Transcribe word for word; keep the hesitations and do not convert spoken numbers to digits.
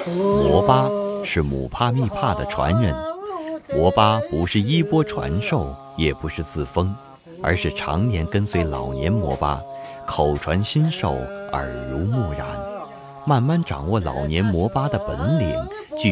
摩巴是姆帕密帕的传人。摩巴不是衣钵传授，也不是自封，而是常年跟随老年摩巴，口传心授，耳濡目染，慢慢掌握老年摩巴的本领，